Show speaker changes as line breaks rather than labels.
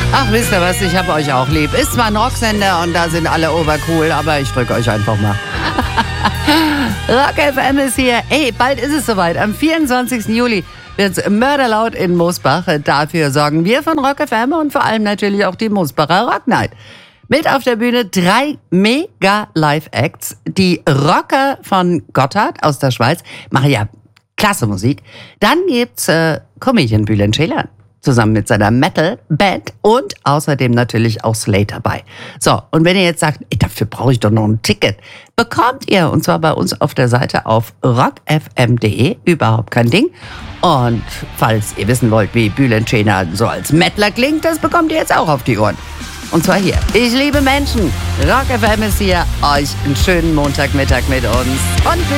Ach, wisst ihr was, ich habe euch auch lieb. Ist zwar ein Rocksender und da sind alle overcool, aber ich drücke euch einfach mal. Rock FM ist hier. Ey, bald ist es soweit. Am 24. Juli wird es mörderlaut in Mosbach. Dafür sorgen wir von Rock FM und vor allem natürlich auch die Mosbacher Rock Night. Mit auf der Bühne 3 Mega-Live-Acts. Die Rocker von Gotthard aus der Schweiz machen ja klasse Musik. Dann gibt's Comedian Bülent Ceylan zusammen mit seiner Metal-Band und außerdem natürlich auch Slate dabei. So, und wenn ihr jetzt sagt, dafür brauche ich doch noch ein Ticket, bekommt ihr, und zwar bei uns auf der Seite auf rockfm.de, überhaupt kein Ding. Und falls ihr wissen wollt, wie Bülent Ceylan so als Mettler klingt, das bekommt ihr jetzt auch auf die Ohren. Und zwar hier. Ich liebe Menschen. Rock FM ist hier. Euch einen schönen Montagmittag mit uns. Und